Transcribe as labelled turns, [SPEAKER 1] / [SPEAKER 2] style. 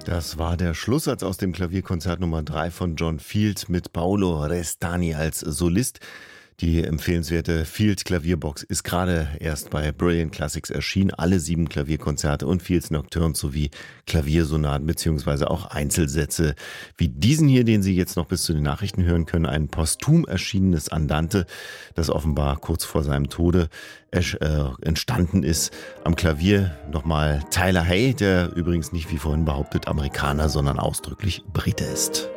[SPEAKER 1] Das war der Schlusssatz aus dem Klavierkonzert Nummer 3 von John Field mit Paolo Restani als Solist. Die empfehlenswerte Field Klavierbox ist gerade erst bei Brilliant Classics erschienen. Alle 7 Klavierkonzerte und Fields Nocturnes sowie Klaviersonaten beziehungsweise auch Einzelsätze wie diesen hier, den Sie jetzt noch bis zu den Nachrichten hören können. Ein posthum erschienenes Andante, das offenbar kurz vor seinem Tode entstanden ist. Am Klavier nochmal Tyler Hay, der übrigens nicht wie vorhin behauptet Amerikaner, sondern ausdrücklich Brite ist.